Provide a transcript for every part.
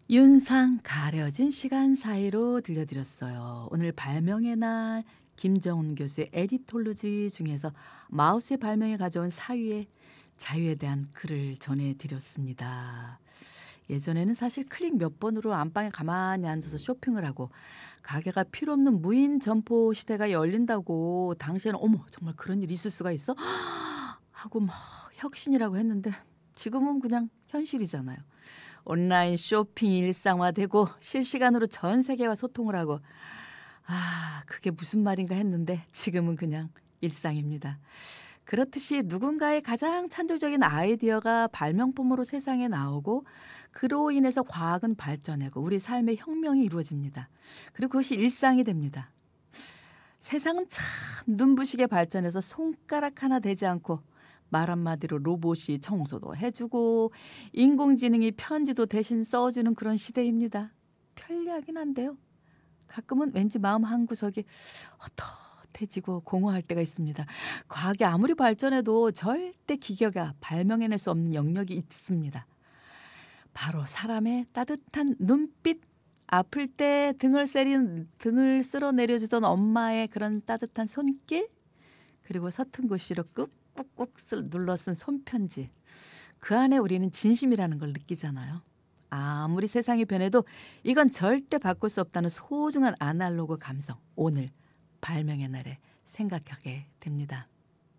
윤상 가려진 시간 사이로 들려드렸어요. 오늘 발명의 날 김정은 교수의 에디톨로지 중에서 마우스의 발명에 가져온 사유의 자유에 대한 글을 전해드렸습니다. 예전에는 사실 클릭 몇 번으로 안방에 가만히 앉아서 쇼핑을 하고 가게가 필요 없는 무인 점포 시대가 열린다고 당시에는 어머 정말 그런 일이 있을 수가 있어? 하고 막 혁신이라고 했는데 지금은 그냥 현실이잖아요. 온라인 쇼핑이 일상화되고 실시간으로 전 세계와 소통을 하고 그게 무슨 말인가 했는데 지금은 그냥 일상입니다. 그렇듯이 누군가의 가장 창조적인 아이디어가 발명품으로 세상에 나오고 그로 인해서 과학은 발전하고 우리 삶의 혁명이 이루어집니다. 그리고 그것이 일상이 됩니다. 세상은 참 눈부시게 발전해서 손가락 하나 되지 않고 말 한마디로 로봇이 청소도 해주고 인공지능이 편지도 대신 써주는 그런 시대입니다. 편리하긴 한데요. 가끔은 왠지 마음 한구석이 헛헛해지고 공허할 때가 있습니다. 과학이 아무리 발전해도 절대 기계가 발명해낼 수 없는 영역이 있습니다. 바로 사람의 따뜻한 눈빛, 아플 때 등을 쓸어 내려주던 엄마의 그런 따뜻한 손길, 그리고 서툰 글씨로 꾹꾹꾹 눌러 쓴 손편지. 그 안에 우리는 진심이라는 걸 느끼잖아요. 아무리 세상이 변해도 이건 절대 바꿀 수 없다는 소중한 아날로그 감성. 오늘 발명의 날에 생각하게 됩니다.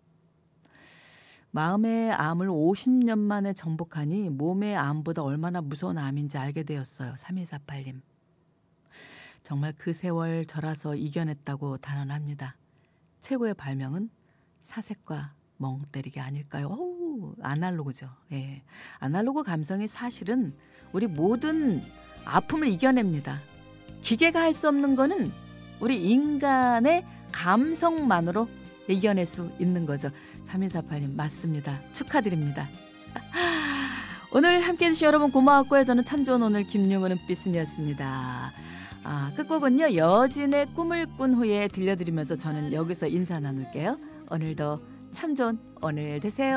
마음의 암을 50년 만에 정복하니 몸의 암보다 얼마나 무서운 암인지 알게 되었어요. 3148님. 정말 그 세월 저라서 이겨냈다고 단언합니다. 최고의 발명은 사색과 멍 때리기 아닐까요? 아날로그죠. 예. 아날로그 감성이 사실은 우리 모든 아픔을 이겨냅니다. 기계가 할 수 없는 거는 우리 인간의 감성만으로 이겨낼 수 있는 거죠. 3148님 맞습니다. 축하드립니다. 오늘 함께해 주신 여러분 고마웠고요. 저는 참 좋은 오늘 김용은은 삐순이었습니다. 끝곡은요. 여진의 꿈을 꾼 후에 들려드리면서 저는 여기서 인사 나눌게요. 오늘도 참 좋은 오늘 되세요.